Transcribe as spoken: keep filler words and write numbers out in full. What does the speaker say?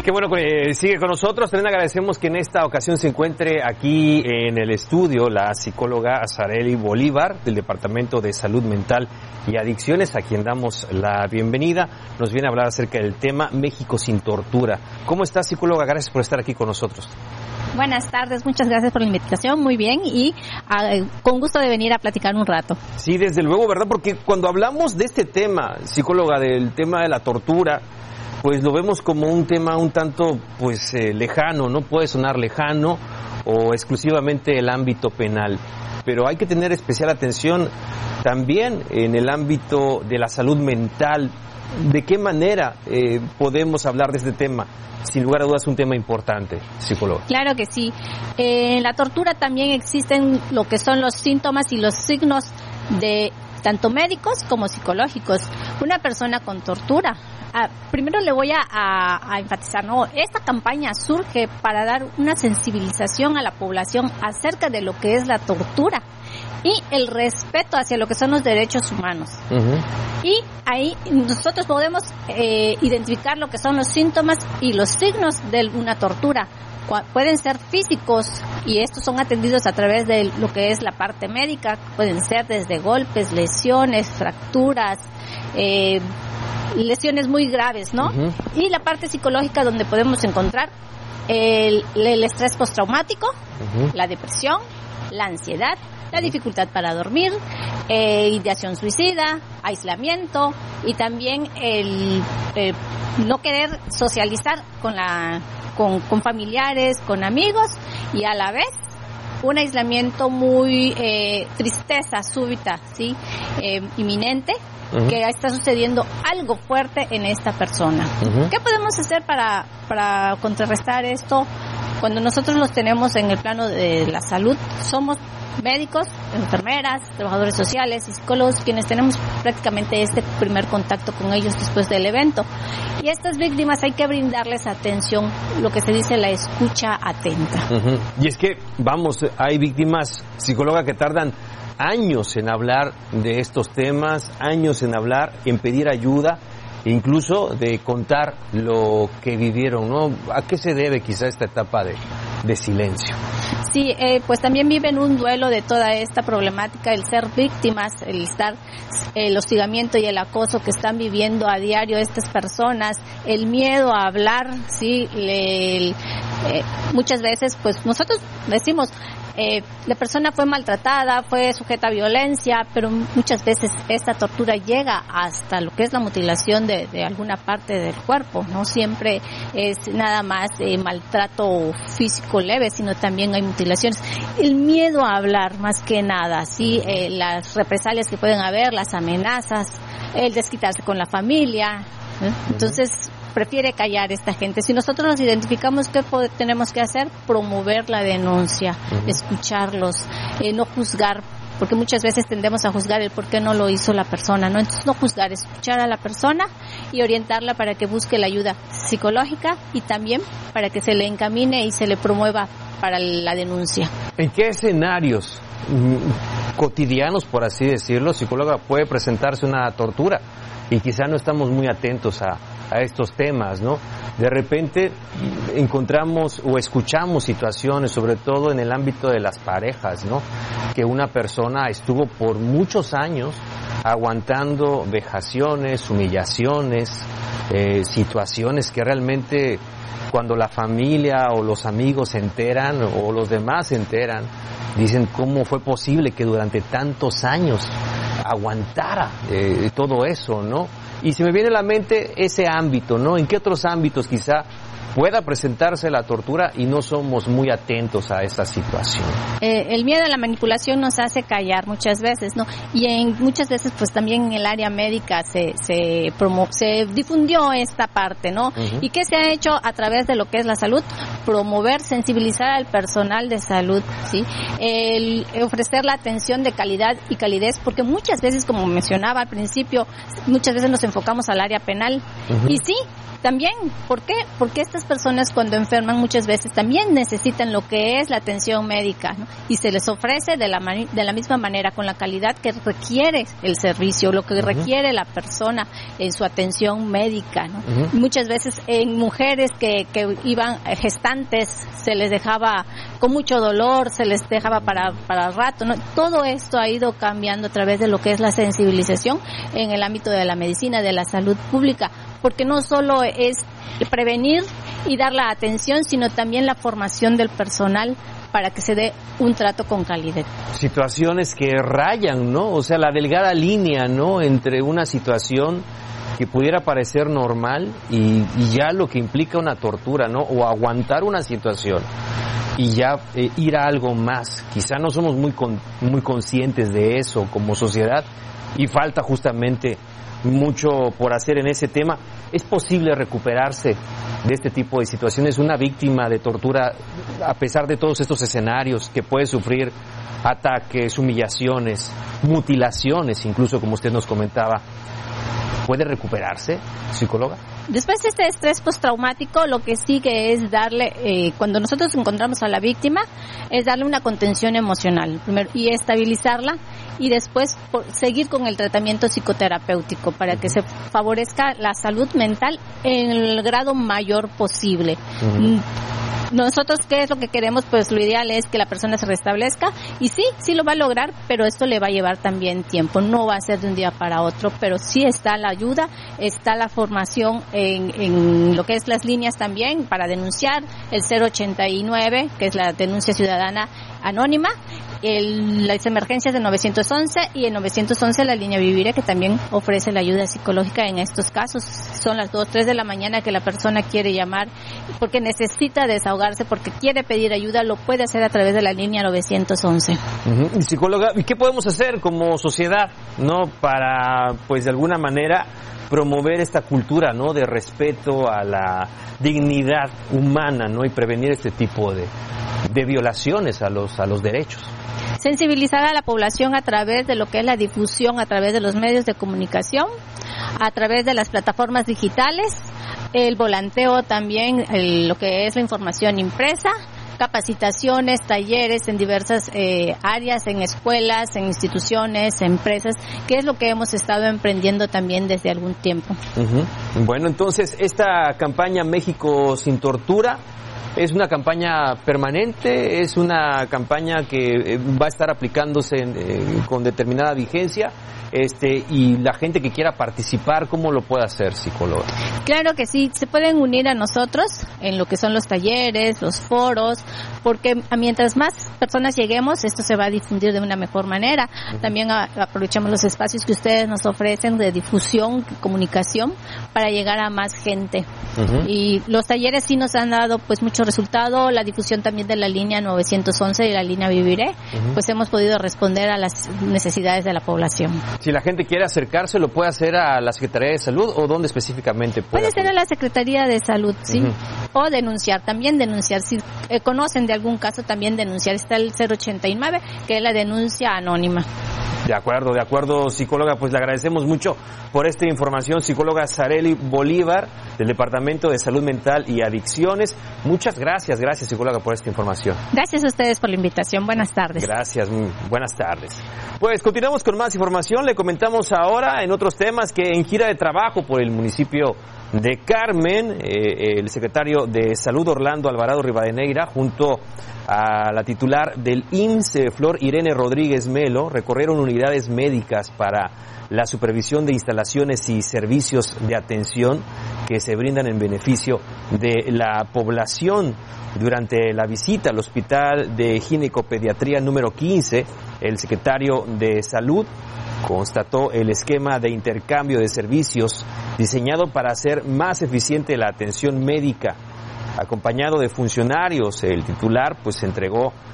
Qué bueno que sigue con nosotros. También agradecemos que en esta ocasión se encuentre aquí en el estudio la psicóloga Azareli Bolívar del Departamento de Salud Mental y Adicciones, a quien damos la bienvenida. Nos viene a hablar acerca del tema México sin tortura. ¿Cómo está, psicóloga? Gracias por estar aquí con nosotros. Buenas tardes, muchas gracias por la invitación, muy bien, y uh, con gusto de venir a platicar un rato. Sí, desde luego, ¿verdad? Porque cuando hablamos de este tema, psicóloga, del tema de la tortura, pues lo vemos como un tema un tanto pues eh, lejano, ¿no? Puede sonar lejano o exclusivamente el ámbito penal, pero hay que tener especial atención también en el ámbito de la salud mental. ¿De qué manera eh, podemos hablar de este tema? Sin lugar a dudas, un tema importante, psicóloga. Claro que sí. Eh, en la tortura también existen lo que son los síntomas y los signos de tanto médicos como psicológicos. Una persona con tortura, ah, primero le voy a, a, a enfatizar, no, esta campaña surge para dar una sensibilización a la población acerca de lo que es la tortura y el respeto hacia lo que son los derechos humanos. Uh-huh. Y ahí nosotros podemos eh, identificar lo que son los síntomas y los signos de una tortura. Pueden ser físicos y estos son atendidos a través de lo que es la parte médica. Pueden ser desde golpes, lesiones, fracturas, eh, lesiones muy graves, ¿no? Uh-huh. Y la parte psicológica, donde podemos encontrar el, el estrés postraumático, uh-huh, la depresión, la ansiedad, la dificultad para dormir, eh, ideación suicida, aislamiento y también el, el no querer socializar con la con, con familiares, con amigos, y a la vez un aislamiento muy eh, tristeza súbita, sí, eh, inminente, uh-huh, que está sucediendo algo fuerte en esta persona. Uh-huh. ¿Qué podemos hacer para para contrarrestar esto? Cuando nosotros los tenemos en el plano de la salud, somos médicos, enfermeras, trabajadores sociales y psicólogos quienes tenemos prácticamente este primer contacto con ellos después del evento. Y a estas víctimas hay que brindarles atención, lo que se dice la escucha atenta. Uh-huh. Y es que, vamos, hay víctimas, psicóloga, que tardan años en hablar de estos temas, años en hablar, en pedir ayuda, incluso de contar lo que vivieron, ¿no? ¿A qué se debe quizá esta etapa de, de silencio? Sí, eh, pues también viven un duelo de toda esta problemática, el ser víctimas, el estar, el hostigamiento y el acoso que están viviendo a diario estas personas, el miedo a hablar, sí, le, el, eh, muchas veces pues nosotros decimos, Eh, la persona fue maltratada, fue sujeta a violencia, pero muchas veces esta tortura llega hasta lo que es la mutilación de, de alguna parte del cuerpo. No siempre es nada más eh, maltrato físico leve, sino también hay mutilaciones. El miedo a hablar, más que nada, sí, eh, las represalias que pueden haber, las amenazas, el desquitarse con la familia, ¿eh? Entonces prefiere callar esta gente. Si nosotros nos identificamos, ¿qué tenemos que hacer? Promover la denuncia, uh-huh, escucharlos, eh, no juzgar, porque muchas veces tendemos a juzgar el por qué no lo hizo la persona, ¿no? Entonces no juzgar, escuchar a la persona y orientarla para que busque la ayuda psicológica y también para que se le encamine y se le promueva para la denuncia. ¿En qué escenarios mm, cotidianos, por así decirlo, psicóloga, puede presentarse una tortura? Y quizá no estamos muy atentos a, a estos temas, ¿no? De repente encontramos o escuchamos situaciones, sobre todo en el ámbito de las parejas, ¿no? Que una persona estuvo por muchos años aguantando vejaciones, humillaciones, eh, situaciones que realmente, cuando la familia o los amigos se enteran o los demás se enteran, dicen, ¿cómo fue posible que durante tantos años aguantara eh, todo eso, ¿no? Y se me viene a la mente ese ámbito, ¿no? ¿En qué otros ámbitos quizá pueda presentarse la tortura y no somos muy atentos a esa situación? Eh, el miedo a la manipulación nos hace callar muchas veces, ¿no? Y en muchas veces pues también en el área médica se se promo, se difundió esta parte, ¿no? Uh-huh. ¿Y qué se ha hecho a través de lo que es la salud? Promover, sensibilizar al personal de salud, ¿sí? El ofrecer la atención de calidad y calidez, porque muchas veces, como mencionaba al principio, muchas veces nos enfocamos al área penal. Uh-huh. Y sí, también, ¿por qué? Porque estas estas personas cuando enferman muchas veces también necesitan lo que es la atención médica, ¿no? Y se les ofrece de la, de la misma manera, con la calidad que requiere el servicio, lo que uh-huh. requiere la persona en su atención médica, ¿no? Uh-huh. Muchas veces en mujeres que, que iban gestantes se les dejaba con mucho dolor, se les dejaba para, para el rato, ¿no? Todo esto ha ido cambiando a través de lo que es la sensibilización en el ámbito de la medicina, de la salud pública, porque no solo es prevenir y dar la atención, sino también la formación del personal para que se dé un trato con calidad. Situaciones que rayan, ¿no? O sea, la delgada línea, ¿no? Entre una situación que pudiera parecer normal y, y ya lo que implica una tortura, ¿no? O aguantar una situación y ya eh, ir a algo más. Quizá no somos muy con, muy conscientes de eso como sociedad y falta justamente mucho por hacer en ese tema. ¿Es posible recuperarse de este tipo de situaciones? Una víctima de tortura, a pesar de todos estos escenarios que puede sufrir ataques, humillaciones, mutilaciones, incluso como usted nos comentaba, ¿puede recuperarse, psicóloga? Después de este estrés postraumático, lo que sigue es darle, eh, cuando nosotros encontramos a la víctima, es darle una contención emocional primero, y estabilizarla, y después por, seguir con el tratamiento psicoterapéutico para que se favorezca la salud mental en el grado mayor posible. Uh-huh. Nosotros, ¿qué es lo que queremos? Pues lo ideal es que la persona se restablezca, y sí, sí lo va a lograr, pero esto le va a llevar también tiempo, no va a ser de un día para otro, pero sí está la ayuda, está la formación en, en lo que es las líneas también para denunciar, el cero ochenta y nueve, que es la denuncia ciudadana anónima, el, las emergencias de novecientos once y el novecientos once la línea Viviré, que también ofrece la ayuda psicológica en estos casos. Son las dos, tres de la mañana que la persona quiere llamar porque necesita desahogarse, porque quiere pedir ayuda, lo puede hacer a través de la línea novecientos once. Uh-huh. Psicóloga, ¿y qué podemos hacer como sociedad, no, para, pues de alguna manera, promover esta cultura, ¿no?, de respeto a la dignidad humana, ¿no?, y prevenir este tipo de, de violaciones a los a los derechos? Sensibilizar a la población a través de lo que es la difusión, a través de los medios de comunicación, a través de las plataformas digitales, el volanteo también, el, lo que es la información impresa, capacitaciones, talleres en diversas eh, áreas, en escuelas, en instituciones, empresas, que es lo que hemos estado emprendiendo también desde algún tiempo. Uh-huh. Bueno, entonces, esta campaña México sin tortura es una campaña permanente, es una campaña que va a estar aplicándose en, eh, con determinada vigencia, este, y la gente que quiera participar, ¿cómo lo puede hacer, psicóloga? Claro que sí, se pueden unir a nosotros en lo que son los talleres, los foros, porque mientras más personas lleguemos, esto se va a difundir de una mejor manera. Uh-huh. También a, aprovechamos los espacios que ustedes nos ofrecen de difusión, comunicación, para llegar a más gente. Uh-huh. Y los talleres sí nos han dado pues mucho resultado, la difusión también de la línea novecientos once y la línea Viviré, uh-huh. pues hemos podido responder a las necesidades de la población. Si la gente quiere acercarse, ¿lo puede hacer a la Secretaría de Salud o dónde específicamente puede? Puede ser a la Secretaría de Salud, sí, uh-huh. o denunciar, también denunciar, si eh, conocen de algún caso, también denunciar. Está el cero ochenta y nueve, que es la denuncia anónima. De acuerdo, de acuerdo, psicóloga, pues le agradecemos mucho por esta información, psicóloga Sarely Bolívar, del Departamento de Salud Mental y Adicciones. Muchas gracias, gracias, psicóloga, por esta información. Gracias a ustedes por la invitación, buenas tardes. Gracias, buenas tardes. Pues continuamos con más información, le comentamos ahora en otros temas que en gira de trabajo por el municipio de Carmen, eh, el secretario de Salud Orlando Alvarado Rivadeneira, junto a la titular del I M S S, Flor Irene Rodríguez Melo, recorrieron unidades médicas para la supervisión de instalaciones y servicios de atención que se brindan en beneficio de la población. Durante la visita al Hospital de Ginecopediatría número quince, el secretario de Salud constató el esquema de intercambio de servicios diseñado para hacer más eficiente la atención médica. Acompañado de funcionarios, el titular pues entregó